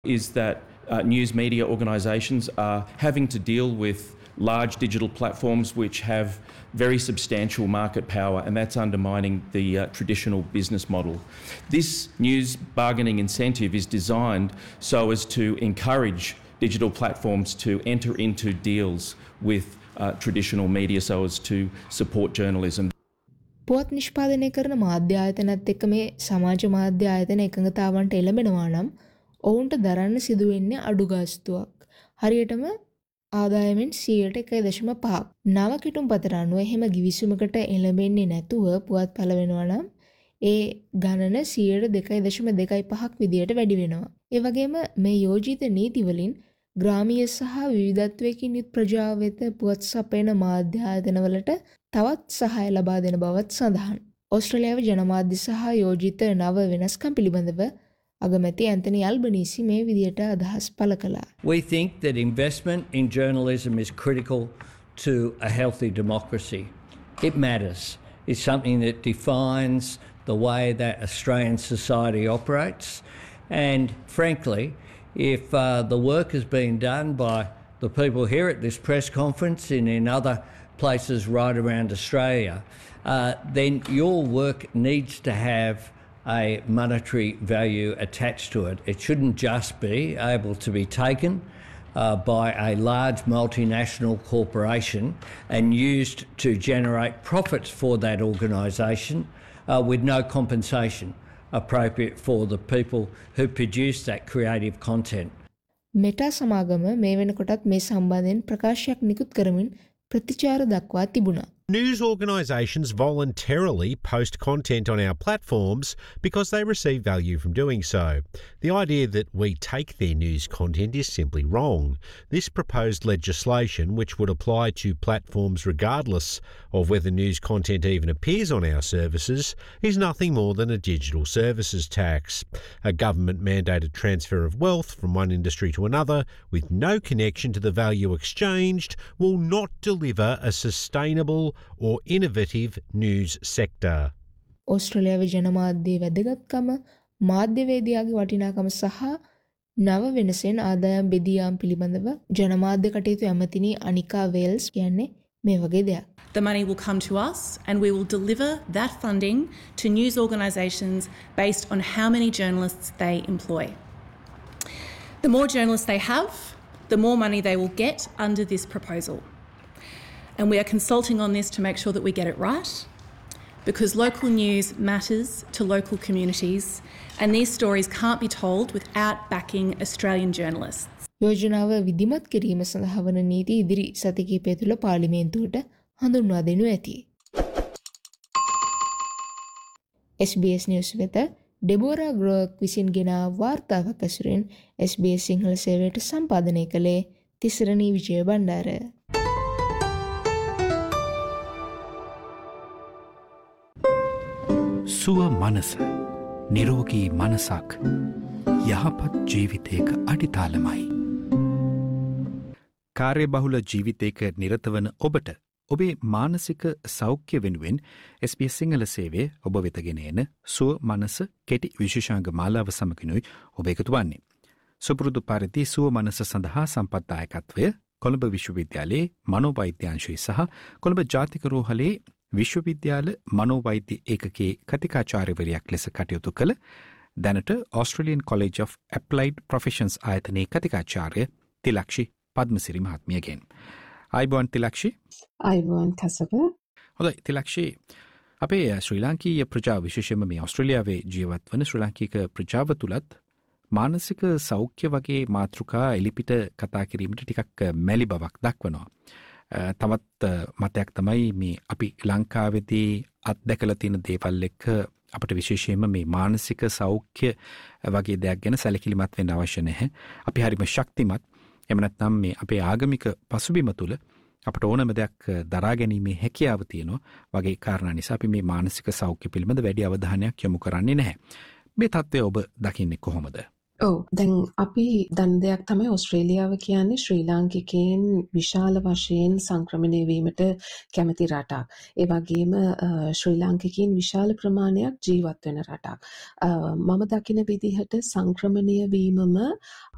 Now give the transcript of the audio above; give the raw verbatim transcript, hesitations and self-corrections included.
is that uh, news media organisations are having to deal with large digital platforms which have very substantial market power, and that's undermining the uh, traditional business model. This news bargaining incentive is designed so as to encourage digital platforms to enter into deals with uh, traditional media so as to support journalism. පුවත් නිෂ්පාදනය කරන මාධ්‍ය ආයතනත් එක්ක මේ සමාජ මාධ්‍ය ආයතන එකඟතාවන්ට එළඹෙනවා නම් ඔවුන්ට දරන්න සිදු වෙන්නේ අඩු ගාස්තුවක්. හරියටම ආදායමෙන් සියයට එකයි දශම පහක්. නව කිටුම්පතට අනුව එහෙම ගිවිසුමකට එළඹෙන්නේ නැතුව පුවත් පළ වෙනවා නම් ඒ ගණන සියයට දෙකයි දශම දෙකයි පහක් විදියට වැඩි වෙනවා. ඒ වගේම මේ යෝජිත නීති වලින් ග්‍රාමීය සහ විවිධත්වයකින් යුත් ප්‍රජාව වෙත පුවත් සපයන මාධ්‍ය ආයතනවලට තවත් සහාය ලබා දෙන බවත් සඳහන්. ඕස්ට්‍රේලියාවේ ජනමාධ්‍ය සහ යෝජිත නව වෙනස්කම් පිළිබඳව අගමැති ඇන්තනි ඇල්බනීසි මේ විදියට අදහස් පළ කළා. We think that investment in journalism is critical to a healthy democracy. It matters. It's something that defines the way that Australian society operates. And frankly, if uh, the work has been done by the people here at this press conference and in other places right around Australia, uh, then your work needs to have a monetary value attached to it. It shouldn't just be able to be taken uh, by a large multinational corporation and used to generate profits for that organisation uh, with no compensation appropriate for the people who produce that creative content. Meta සමාගම මේ වෙනකොටත් මේ සම්බන්ධයෙන් ප්‍රකාශයක් නිකුත් කරමින් ප්‍රතිචාර දක්වා තිබුණා. News organisations voluntarily post content on our platforms because they receive value from doing so. The idea that we take their news content is simply wrong. This proposed legislation, which would apply to platforms regardless of whether news content even appears on our services, is nothing more than a digital services tax. A government-mandated transfer of wealth from one industry to another with no connection to the value exchanged will not deliver a sustainable or innovative news sector. ඕස්ට්‍රේලියාවේ ජනමාධ්‍යයේ වැදගත්කම, මාධ්‍යවේදියාගේ වටිනාකම සහ නව වෙනසෙන් ආදායම් බෙදියාම් පිළිබඳව ජනමාධ්‍ය කටයුතු ඇමතිනි අනිකා Wales කියන්නේ මේ වගේ දෙයක්. The money will come to us and we will deliver that funding to news organisations based on how many journalists they employ. The more journalists they have, the more money they will get under this proposal. And we are consulting on this to make sure that we get it right, because local news matters to local communities and these stories can't be told without backing Australian journalists. යෝජනාව විධිමත් කිරීම සඳහා වන නීති ඉදිරි සති කිහිපය තුළ පාර්ලිමේන්තුවට හඳුන්වා දෙනු ඇති. S B S News වෙත ඩෙබෝරා ග්‍රෝක් විසින් ගෙන වාර්තාවක් ඇසුරින් S B S සිංහල සේවයට සම්පාදනය කළේ තිසරණී විජය බණ්ඩාර. සුව මනස නිරෝගී මනසක් යහපත් ජීවිතයක අඩිතාලමයි. කාර්යබහුල ජීවිතයක නිරත වන ඔබට ඔබේ මානසික සෞඛ්‍ය වෙනුවෙන් S B S සිංහල සේවය ඔබ වෙතගෙන එන සුව මනස කෙටි විශේෂාංග මාලාව සමගිනුයි ඔබ එකතු වන්නේ. සුපුරුදු පරිදි සුව මනස සඳහා සම්පත්දායකත්වය කොළඹ විශ්වවිද්‍යාලයේ මනෝවෛද්‍යාංශය සහ කොළඹ ජාතික රෝහලේ විශ්වවිද්‍යාල මනෝවෛද්‍ය ඒකකයේ කතිකාචාර්යවරියක් ලෙස කටයුතු කළ දැනට Australian College of Applied Professions ආයතනයේ කතිකාචාර්ය තිලක්ෂි පද්මසිරි මහත්මියගෙන්. අයිබෝන් තිලක්ෂි. අයිබෝන් කසබ. හොඳයි තිලක්ෂි, අපේ ශ්‍රී ලාංකීය ප්‍රජාව විශේෂයෙන්ම මේ ඕස්ට්‍රේලියාවේ ජීවත් වන ශ්‍රී ලාංකික ප්‍රජාව තුලත් මානසික සෞඛ්‍ය වගේ මාතෘකා එලිපිට කතා කිරීමට ටිකක් මැලි බවක් දක්වනවා. තවත් මතයක් තමයි මේ අපි ලංකාවේදී අත්දැකලා තියෙන දේවල් එක්ක අපිට විශේෂයෙන්ම මේ මානසික සෞඛ්‍ය වගේ දෙයක් ගැන සැලකිලිමත් වෙන්න අවශ්‍ය නැහැ. අපි හරිම ශක්තිමත්, එහෙම නැත්නම් මේ අපේ ආගමික පසුබිම තුළ අපට ඕනම දෙයක් දරා ගැනීමේ හැකියාව තියෙනවා වගේ කාරණා නිසා අපි මේ මානසික සෞඛ්‍ය පිළිබඳ වැඩි අවධානයක් යොමු කරන්නේ නැහැ. මේ තත්ත්වය ඔබ දකින්නේ කොහොමද? ඔව්, දැන් අපි දන්න දෙයක් තමයි ඕස්ට්‍රේලියාව කියන්නේ ශ්‍රී ලාංකිකයන් විශාල වශයෙන් සංක්‍රමණය වීමට කැමති රටක්. ඒ වගේම ශ්‍රී ලාංකිකයන් විශාල ප්‍රමාණයක් ජීවත් වෙන රටක්. මම දකින විදිහට සංක්‍රමණය වීමම